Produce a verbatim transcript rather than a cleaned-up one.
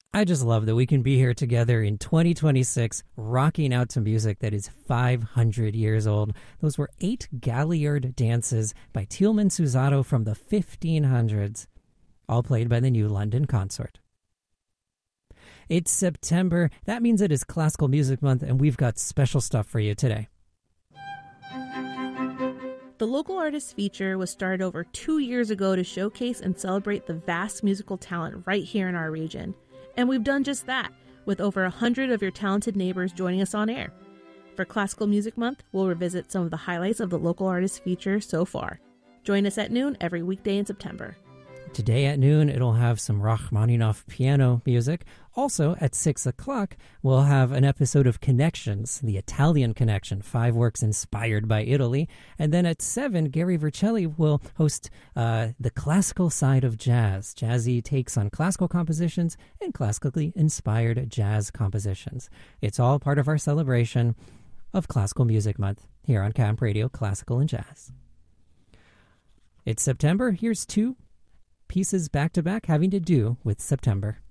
I just love that we can be here together in twenty twenty-six, rocking out to music that is five hundred years old. Those were eight Galliard dances by Tielemann Susato from the fifteen hundreds, all played by the New London Consort. It's September. That means it is Classical Music Month, and we've got special stuff for you today. The Local Artist feature was started over two years ago to showcase and celebrate the vast musical talent right here in our region. And we've done just that, with over one hundred of your talented neighbors joining us on air. For Classical Music Month, we'll revisit some of the highlights of the Local Artist feature so far. Join us at noon every weekday in September. Today at noon, it'll have some Rachmaninoff piano music. Also, at six o'clock, we'll have an episode of Connections, the Italian Connection, five works inspired by Italy. And then at seven, Gary Vercelli will host uh, the classical side of jazz, jazzy takes on classical compositions and classically inspired jazz compositions. It's all part of our celebration of Classical Music Month here on Camp Radio Classical and Jazz. It's September. Here's two pieces back-to-back having to do with September.